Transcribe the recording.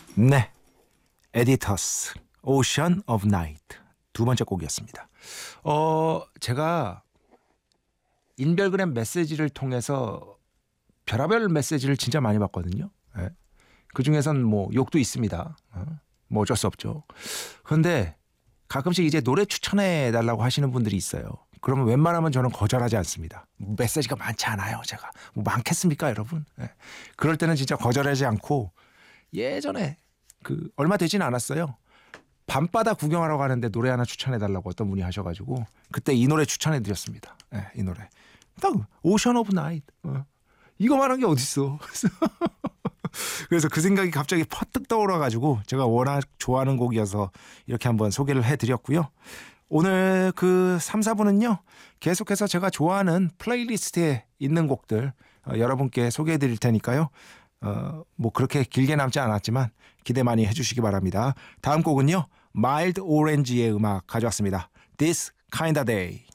네, 에디터스 Ocean of Night 두 번째 곡이었습니다. 제가 인별그램 메시지를 통해서 별의별 메시지를 진짜 많이 받거든요. 예. 그 중에선 뭐 욕도 있습니다. 뭐 어쩔 수 없죠. 그런데 가끔씩 이제 노래 추천해 달라고 하시는 분들이 있어요. 그러면 웬만하면 저는 거절하지 않습니다. 메시지가 많지 않아요. 제가 뭐 많겠습니까, 여러분? 예. 그럴 때는 진짜 거절하지 않고 예전에 얼마 되진 않았어요. 밤바다 구경하러 가는데 노래 하나 추천해 달라고 어떤 분이 하셔가지고 그때 이 노래 추천해 드렸습니다. 네, 이 노래 딱 오션 오브 나이트 이거만한 게 어딨어. 그래서 그 생각이 갑자기 퍼뜩 떠올라가지고 제가 워낙 좋아하는 곡이어서 이렇게 한번 소개를 해드렸고요. 오늘 3, 4부는요 계속해서 제가 좋아하는 플레이리스트에 있는 곡들 여러분께 소개해 드릴 테니까요. 뭐 그렇게 길게 남지 않았지만 기대 많이 해주시기 바랍니다. 다음 곡은요 마일드 오렌지의 음악 가져왔습니다. This Kinda Day.